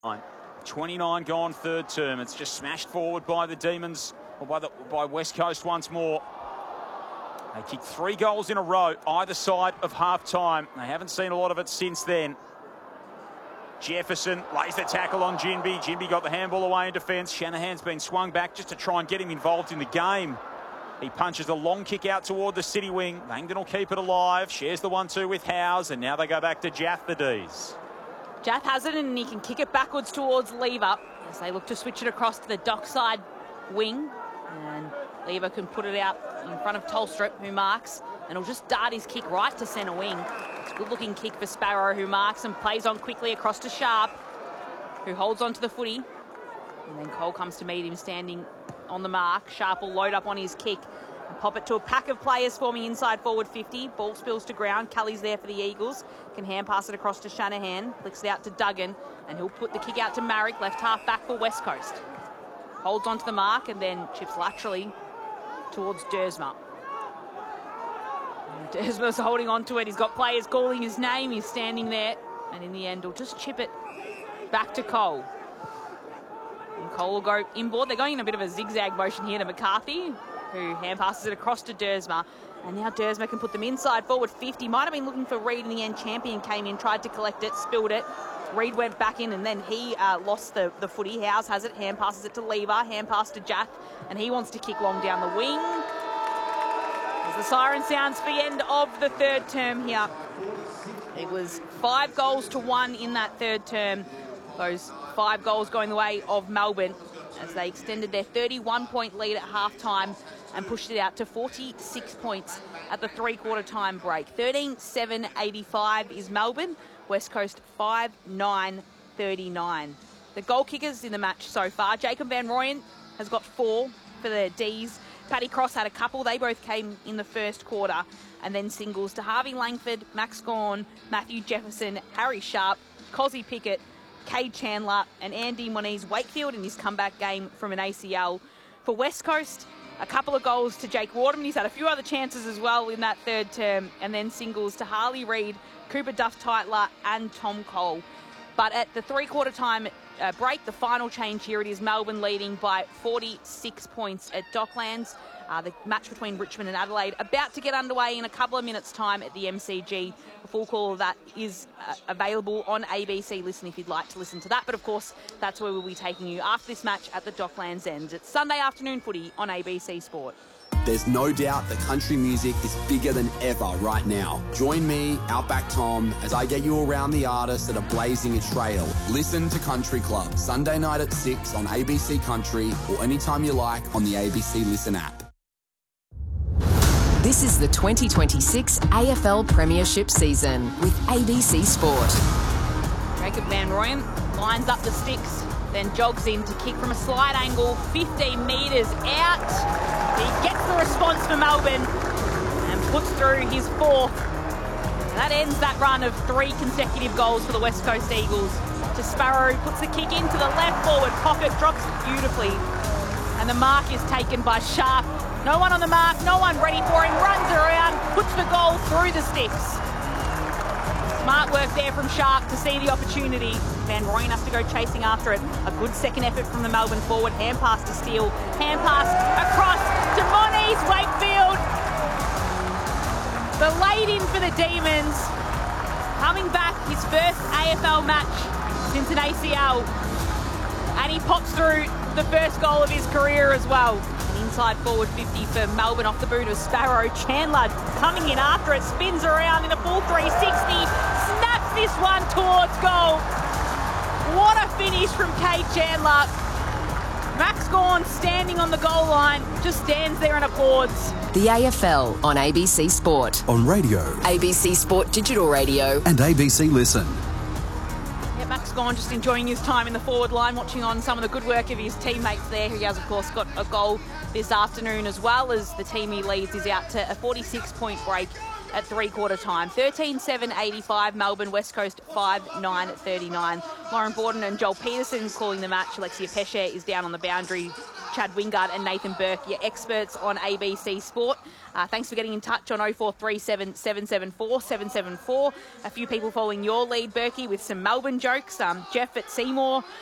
29 gone third term. It's just smashed forward by the Demons, or by West Coast once more. They kicked 3 goals in a row either side of half-time. They haven't seen a lot of it since then. Jefferson lays the tackle on Ginbey. Ginbey got the handball away in defence. Shanahan's been swung back just to try and get him involved in the game. He punches a long kick out toward the city wing. Langdon will keep it alive. Shares the 1-2 with Howes, and now they go back to Jaff, the D's. Jaff has it, and he can kick it backwards towards Lever as they look to switch it across to the dockside wing. And Lever can put it out in front of Tolstrup, who marks, and he'll just dart his kick right to centre wing. It's a good-looking kick for Sparrow, who marks and plays on quickly across to Sharp, who holds on to the footy. And then Cole comes to meet him standing on the mark. Sharp will load up on his kick and pop it to a pack of players forming inside forward 50. Ball spills to ground. Kelly's there for the Eagles. Can hand pass it across to Shanahan. Flicks it out to Duggan, and he'll put the kick out to Marek, left half back for West Coast. Holds onto the mark and then chips laterally towards Dersma. Dersma's holding on to it. He's got players calling his name. He's standing there, and in the end, he'll just chip it back to Cole. And Cole will go inboard. They're going in a bit of a zigzag motion here to McCarthy, who hand passes it across to Dersma. And now Dersma can put them inside forward 50. Might have been looking for Reid in the end. Champion came in, tried to collect it, spilled it. Reid went back in, and then he lost the footy. Howes has it, hand passes it to Lever, hand pass to Jack, and he wants to kick long down the wing. As the siren sounds for the end of the third term here. It was 5-1 in that third term. Those 5 goals going the way of Melbourne as they extended their 31-point lead at halftime and pushed it out to 46 points at the three-quarter time break. 13-7-85 is Melbourne. West Coast 5-9-39. The goal kickers in the match so far. Jacob Van Rooyen has got 4 for the D's. Paddy Cross had a couple. They both came in the first quarter. And then singles to Harvey Langford, Max Gawn, Matthew Jefferson, Harry Sharp, Cozzy Pickett, Cade Chandler, and Andy Moniz-Wakefield in his comeback game from an ACL. For West Coast, a couple of goals to Jake Waterman. He's had a few other chances as well in that third term. And then singles to Harley Reid, Cooper Duff-Tytler, and Tom Cole. But at the three-quarter time break, the final change here, it is Melbourne leading by 46 points at Docklands. The match between Richmond and Adelaide about to get underway in a couple of minutes' time at the MCG. A full call of that is available on ABC Listen if you'd like to listen to that. But, of course, that's where we'll be taking you after this match at the Docklands Ends. It's Sunday afternoon footy on ABC Sport. There's no doubt that country music is bigger than ever right now. Join me, Outback Tom, as I get you around the artists that are blazing a trail. Listen to Country Club, Sunday night at 6 on ABC Country or anytime you like on the ABC Listen app. This is the 2026 AFL Premiership season with ABC Sport. Jacob Van Rooyen lines up the sticks, then jogs in to kick from a slide angle, 15 metres out. He gets the response for Melbourne and puts through his 4th. That ends that run of 3 consecutive goals for the West Coast Eagles. To Sparrow, puts the kick into the left forward pocket, drops it beautifully. And the mark is taken by Sharp. No one on the mark, no one ready for him, runs around, puts the goal through the sticks. Smart work there from Sharp to see the opportunity. Van Rooyen has to go chasing after it. A good second effort from the Melbourne forward. Hand pass to Steele. Hand pass across to Moniz-Wakefield. The laid in for the Demons. Coming back, his first AFL match since an ACL. And he pops through the first goal of his career as well. Inside forward 50 for Melbourne off the boot of Sparrow. Chandler coming in after it, spins around in a full 360, snaps this one towards goal. What a finish from Cade Chandler. Max Gawn standing on the goal line, just stands there and applauds. The AFL on ABC Sport. On radio, ABC Sport Digital Radio. and ABC Listen. Max Gawn just enjoying his time in the forward line, watching on some of the good work of his teammates there. He has, of course, got a goal this afternoon as well, as the team he leads is out to a 46-point break at three-quarter time. 13-7-85, Melbourne, West Coast 5-9-39. Lauren Borden and Joel Peterson calling the match. Alexia Pesce is down on the boundary. Chad Wingard and Nathan Burke, your experts on ABC Sport. Thanks for getting in touch on 0437 774 774. A few people following your lead, Berkey, with some Melbourne jokes. Jeff at Seymour